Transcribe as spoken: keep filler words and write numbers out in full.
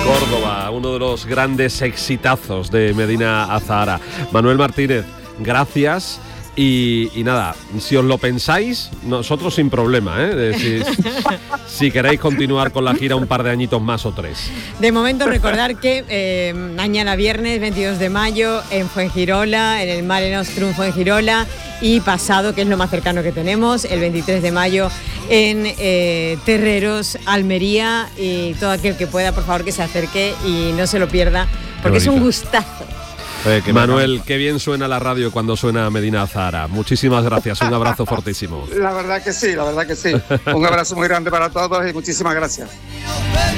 Córdoba, uno de los grandes exitazos de Medina Azahara. Manuel Martínez, gracias. Y, y nada, si os lo pensáis, nosotros sin problema, ¿eh? Si, si queréis continuar con la gira un par de añitos más o tres. De momento recordar que eh, mañana viernes veintidós de mayo en Fuengirola, en el Mare Nostrum Fuengirola, y pasado, que es lo más cercano que tenemos, el veintitrés de mayo en eh, Terreros, Almería, y todo aquel que pueda, por favor, que se acerque y no se lo pierda, porque es un gustazo. Eh, que Manuel, qué bien suena la radio cuando suena Medina Azahara. Muchísimas gracias, un abrazo fortísimo. La verdad que sí, la verdad que sí. Un abrazo muy grande para todos y muchísimas gracias.